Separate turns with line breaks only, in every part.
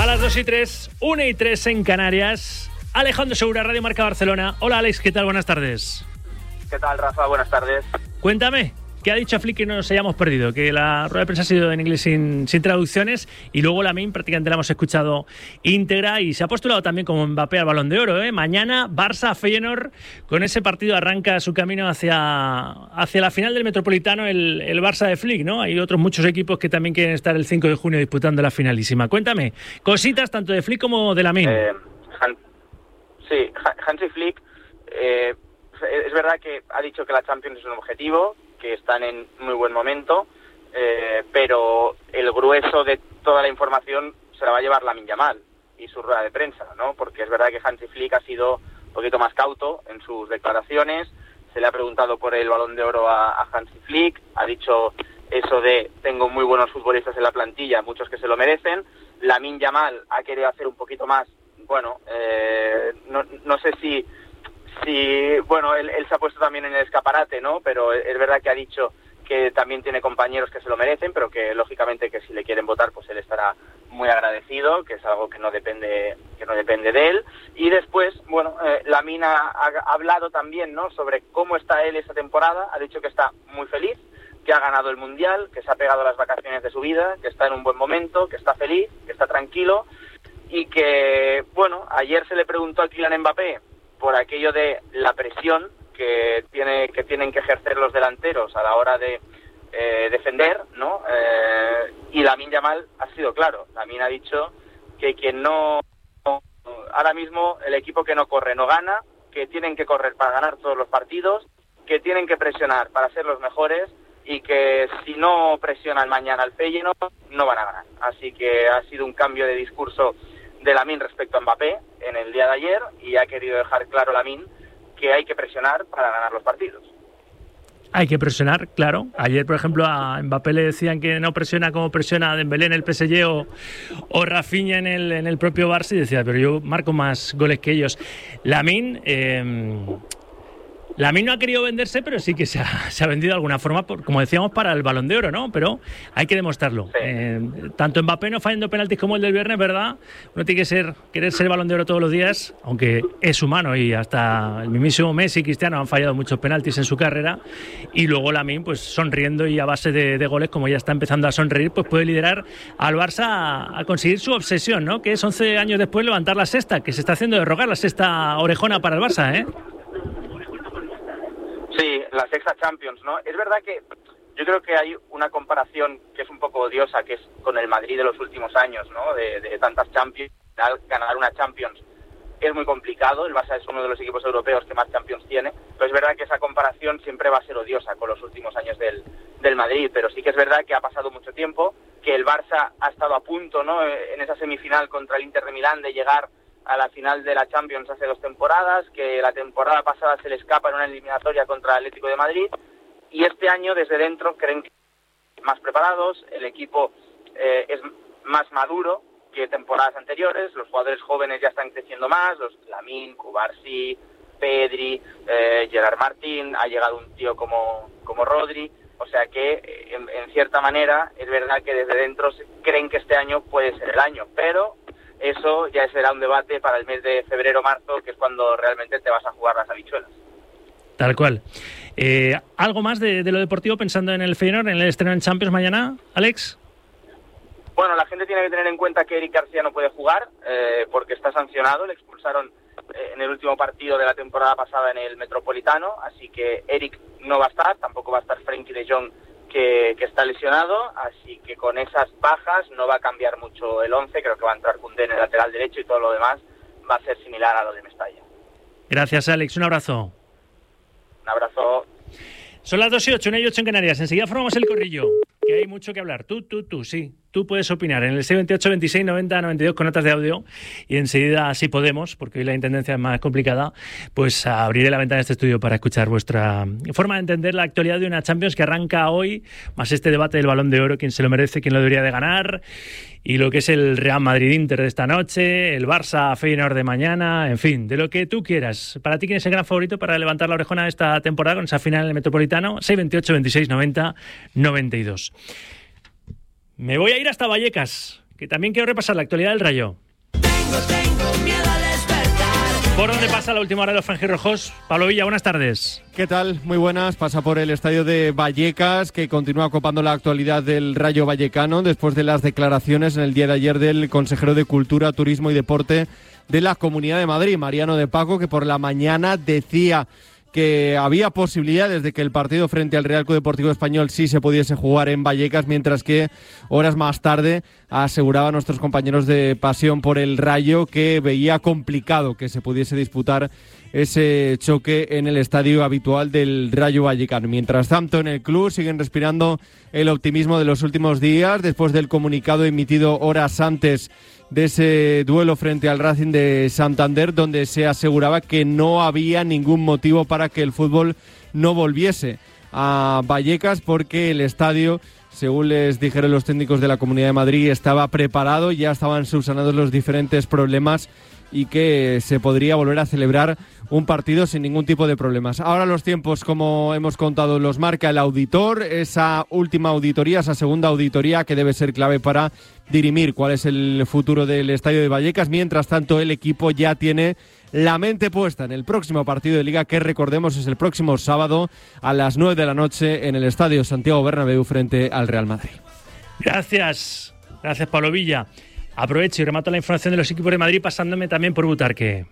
A las 2:03, 1:03 en Canarias. Alejandro Segura, Radio Marca Barcelona. Hola Alex, ¿qué tal? Buenas tardes.
¿Qué tal, Rafa? Buenas tardes.
Cuéntame, ¿qué ha dicho Flick que nos hayamos perdido? Que la rueda de prensa ha sido en inglés sin traducciones y luego Lamine prácticamente la hemos escuchado íntegra y se ha postulado también como Mbappé al Balón de Oro. Mañana Barça-Feyenoord, con ese partido arranca su camino hacia la final del Metropolitano el Barça de Flick, ¿no? Hay otros muchos equipos que también quieren estar el 5 de junio disputando la finalísima. Cuéntame, cositas tanto de Flick como de Lamine.
Hansi Flick es verdad que ha dicho que la Champions es un objetivo, que están en muy buen momento, pero el grueso de toda la información se la va a llevar Lamine Yamal y su rueda de prensa, ¿no? Porque es verdad que Hansi Flick ha sido un poquito más cauto en sus declaraciones. Se le ha preguntado por el Balón de Oro a Hansi Flick, ha dicho eso de tengo muy buenos futbolistas en la plantilla, muchos que se lo merecen. Lamine Yamal ha querido hacer un poquito más, no sé si bueno, él se ha puesto también en el escaparate, ¿no? Pero es verdad que ha dicho que también tiene compañeros que se lo merecen, pero que lógicamente que si le quieren votar, pues él estará muy agradecido, que es algo que no depende de él. Y después, Lamine ha hablado también, ¿no? Sobre cómo está él esta temporada. Ha dicho que está muy feliz, que ha ganado el Mundial, que se ha pegado las vacaciones de su vida, que está en un buen momento, que está feliz, que está tranquilo y que, ayer se le preguntó a Kylian Mbappé por aquello de la presión que tienen que ejercer los delanteros a la hora de defender, ¿no? Y Lamine Yamal ha sido claro. Lamine ha dicho que ahora mismo el equipo que no corre no gana, que tienen que correr para ganar todos los partidos, que tienen que presionar para ser los mejores y que si no presionan mañana al Feyenoord no van a ganar. Así que ha sido un cambio de discurso de Lamine respecto a Mbappé en el día de ayer y ha querido dejar claro Lamine que hay que presionar para ganar los partidos.
Hay que presionar, claro. Ayer, por ejemplo, a Mbappé le decían que no presiona como presiona Dembélé en el PSG o Rafinha en el propio Barça y decía, pero yo marco más goles que ellos. Lamine no ha querido venderse, pero sí que se ha vendido de alguna forma, como decíamos, para el Balón de Oro, ¿no? Pero hay que demostrarlo. Sí. Tanto Mbappé no fallando penaltis como el del viernes, ¿verdad? Uno tiene que querer ser Balón de Oro todos los días, aunque es humano y hasta el mismísimo Messi y Cristiano han fallado muchos penaltis en su carrera. Y luego Lamine, pues sonriendo y a base de goles, como ya está empezando a sonreír, pues puede liderar al Barça a conseguir su obsesión, ¿no? Que es 11 años después levantar la sexta, que se está haciendo de rogar la sexta orejona para el Barça, ¿eh?
Sí, la sexta Champions, ¿no? Es verdad que yo creo que hay una comparación que es un poco odiosa, que es con el Madrid de los últimos años, ¿no? De tantas Champions. Ganar una Champions es muy complicado. El Barça es uno de los equipos europeos que más Champions tiene. Pero es verdad que esa comparación siempre va a ser odiosa con los últimos años del Madrid. Pero sí que es verdad que ha pasado mucho tiempo, que el Barça ha estado a punto, ¿no? En esa semifinal contra el Inter de Milán de llegar a la final de la Champions hace 2 temporadas, que la temporada pasada se le escapa en una eliminatoria contra el Atlético de Madrid, y este año desde dentro creen que más preparados, el equipo es más maduro que temporadas anteriores, los jugadores jóvenes ya están creciendo más, los Lamine, Cubarsí, Pedri, Gerard Martín, ha llegado un tío como Rodri, o sea que en cierta manera es verdad que desde dentro creen que este año puede ser el año, pero eso ya será un debate para el mes de febrero-marzo, que es cuando realmente te vas a jugar las habichuelas.
Tal cual. ¿Algo más de lo deportivo pensando en el Feyenoord, en el estreno en Champions mañana, Alex?
Bueno, la gente tiene que tener en cuenta que Eric García no puede jugar porque está sancionado. Le expulsaron en el último partido de la temporada pasada en el Metropolitano, así que Eric no va a estar, tampoco va a estar Frenkie de Jong, que está lesionado, así que con esas bajas no va a cambiar mucho el 11, creo que va a entrar Koundé en el lateral derecho y todo lo demás va a ser similar a lo de Mestalla.
Gracias, Alex, un abrazo.
Un abrazo.
Son las 2:08, 1:08 en Canarias, enseguida formamos el corrillo, que hay mucho que hablar. Tú, sí. Tú puedes opinar en el 628 26 90 92 con notas de audio y enseguida, si podemos, porque hoy la intendencia es más complicada, pues abriré la ventana de este estudio para escuchar vuestra forma de entender la actualidad de una Champions que arranca hoy, más este debate del Balón de Oro, quién se lo merece, quién lo debería de ganar, y lo que es el Real Madrid-Inter de esta noche, el Barça-Feyenoord de mañana, en fin, de lo que tú quieras. Para ti, ¿quién es el gran favorito para levantar la orejona de esta temporada con esa final en el Metropolitano? 628 26 90 92. Me voy a ir hasta Vallecas, que también quiero repasar la actualidad del Rayo.
Tengo miedo al despertar.
¿Por dónde pasa la última hora de los franjirrojos? Pablo Villa, buenas tardes.
¿Qué tal? Muy buenas. Pasa por el estadio de Vallecas, que continúa copando la actualidad del Rayo Vallecano después de las declaraciones en el día de ayer del consejero de Cultura, Turismo y Deporte de la Comunidad de Madrid, Mariano de Paco, que por la mañana decía que había posibilidades de que el partido frente al Real Club Deportivo Español sí se pudiese jugar en Vallecas, mientras que horas más tarde aseguraba a nuestros compañeros de Pasión por el Rayo que veía complicado que se pudiese disputar ese choque en el estadio habitual del Rayo Vallecano. Mientras tanto, en el club siguen respirando el optimismo de los últimos días después del comunicado emitido horas antes de ese duelo frente al Racing de Santander, donde se aseguraba que no había ningún motivo para que el fútbol no volviese a Vallecas, porque el estadio, según les dijeron los técnicos de la Comunidad de Madrid, estaba preparado, ya estaban subsanados los diferentes problemas y que se podría volver a celebrar un partido sin ningún tipo de problemas. Ahora los tiempos, como hemos contado, los marca el auditor, esa última auditoría, esa segunda auditoría que debe ser clave para dirimir cuál es el futuro del estadio de Vallecas. Mientras tanto, el equipo ya tiene la mente puesta en el próximo partido de Liga, que recordemos es el próximo sábado a las 9 de la noche en el estadio Santiago Bernabéu frente al Real Madrid.
Gracias Pablo Villa. Aprovecho y remato la información de los equipos de Madrid pasándome también por Butarque.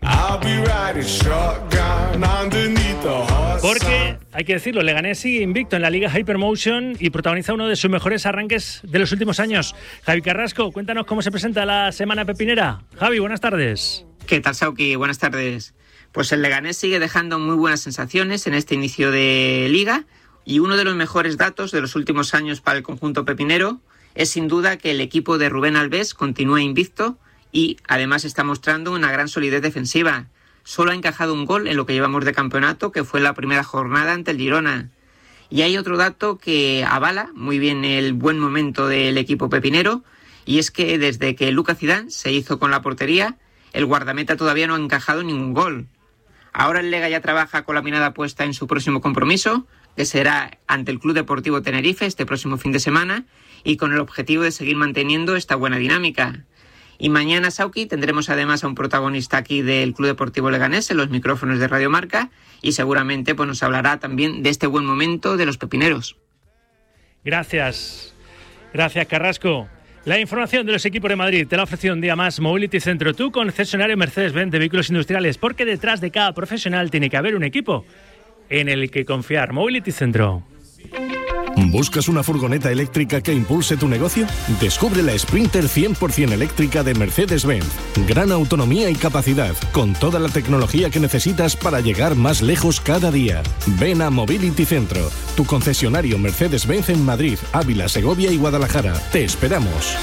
Porque, hay que decirlo, Leganés sigue invicto en la Liga Hypermotion y protagoniza uno de sus mejores arranques de los últimos años. Javi Carrasco, cuéntanos cómo se presenta la semana pepinera. Javi, buenas tardes.
¿Qué tal, Sauki? Buenas tardes. Pues el Leganés sigue dejando muy buenas sensaciones en este inicio de Liga, y uno de los mejores datos de los últimos años para el conjunto pepinero es sin duda que el equipo de Rubén Albés continúa invicto y además está mostrando una gran solidez defensiva. Solo ha encajado un gol en lo que llevamos de campeonato, que fue la primera jornada ante el Girona. Y hay otro dato que avala muy bien el buen momento del equipo pepinero, y es que desde que Lucas Zidane se hizo con la portería, el guardameta todavía no ha encajado ningún gol. Ahora el Lega ya trabaja con la mirada puesta en su próximo compromiso, que será ante el Club Deportivo Tenerife este próximo fin de semana, y con el objetivo de seguir manteniendo esta buena dinámica. Y mañana, Sauki, tendremos además a un protagonista aquí del Club Deportivo Leganés en los micrófonos de Radio Marca, y seguramente pues nos hablará también de este buen momento de los pepineros.
Gracias Carrasco. La información de los equipos de Madrid te la ha ofrecido un día más Mobility Centro, tu concesionario Mercedes-Benz de vehículos industriales, porque detrás de cada profesional tiene que haber un equipo en el que confiar. Mobility Centro.
¿Buscas una furgoneta eléctrica que impulse tu negocio? Descubre la Sprinter 100% eléctrica de Mercedes-Benz. Gran autonomía y capacidad, con toda la tecnología que necesitas para llegar más lejos cada día. Ven a Mobility Centro, tu concesionario Mercedes-Benz en Madrid, Ávila, Segovia y Guadalajara. Te esperamos.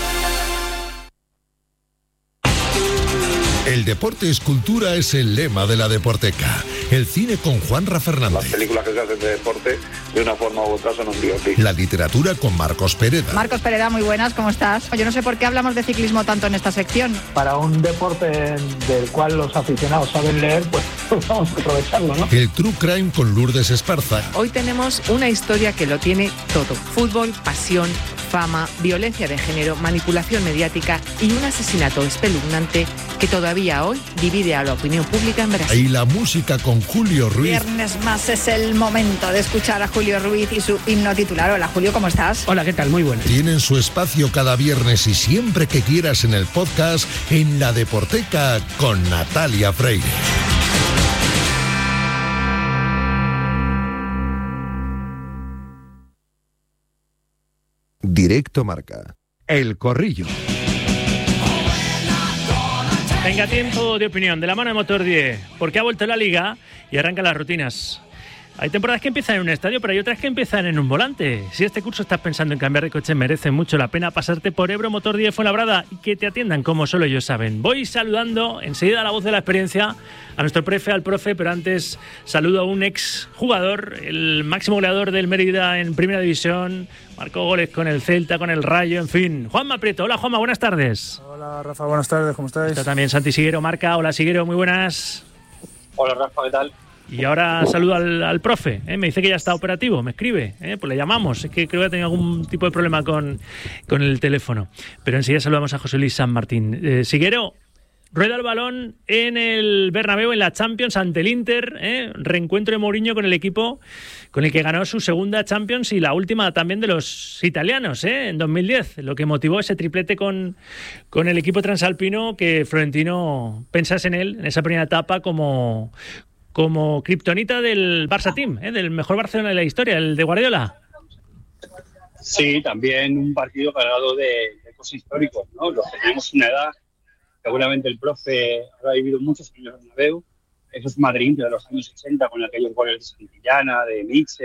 El deporte es cultura es el lema de la Deporteca. El cine con Juanra Fernández.
Las películas que se hacen de deporte, de una forma u otra, son un biopic.
La literatura con Marcos Pereda.
Marcos Pereda, muy buenas, ¿cómo estás? Yo no sé por qué hablamos de ciclismo tanto en esta sección.
Para un deporte del cual los aficionados saben leer, pues vamos a aprovecharlo, ¿no?
El True Crime con Lourdes Esparza.
Hoy tenemos una historia que lo tiene todo. Fútbol, pasión, fama, violencia de género, manipulación mediática y un asesinato espeluznante que todavía hoy divide a la opinión pública en Brasil.
Y la música con Julio Ruiz.
Viernes más es el momento de escuchar a Julio Ruiz y su himno titular. Hola Julio, ¿cómo estás?
Hola, ¿qué tal? Muy buenas.
Tienen su espacio cada viernes y siempre que quieras en el podcast en La Deporteca con Natalia Freire. Directo Marca. El Corrillo.
Venga, tiempo de opinión de la mano de Motor 10, porque ha vuelto la Liga y arrancan las rutinas. Hay temporadas que empiezan en un estadio, pero hay otras que empiezan en un volante. Si este curso estás pensando en cambiar de coche, merece mucho la pena pasarte por Ebro Motor 10 Fuenlabrada y que te atiendan como solo ellos saben. Voy saludando enseguida a la voz de la experiencia, a nuestro prefe, al profe, pero antes saludo a un ex jugador, el máximo goleador del Mérida en Primera División, marcó goles con el Celta, con el Rayo, en fin. Juanma Prieto. Hola Juanma, buenas tardes.
Hola Rafa, buenas tardes, ¿cómo estáis?
Está también Santi Siguero, marca. Hola Siguero, muy buenas.
Hola Rafa, ¿qué tal?
Y ahora saludo al profe, me dice que ya está operativo, me escribe, pues le llamamos, es que creo que ha tenido algún tipo de problema con el teléfono. Pero enseguida saludamos a José Luis San Martín. Siguero, rueda el balón en el Bernabéu, en la Champions, ante el Inter, reencuentro de Mourinho con el equipo con el que ganó su segunda Champions y la última también de los italianos, en 2010, lo que motivó ese triplete con el equipo transalpino, que Florentino pensase en él, en esa primera etapa, como kriptonita del Barça Team, del mejor Barcelona de la historia, el de Guardiola.
Sí, también un partido cargado de ecos históricos, ¿no? Los que tenemos una edad, seguramente el profe habrá vivido muchos años en Bernabéu, esos Madrid de los años 80 con aquellos goles de Santillana, de Mitchell,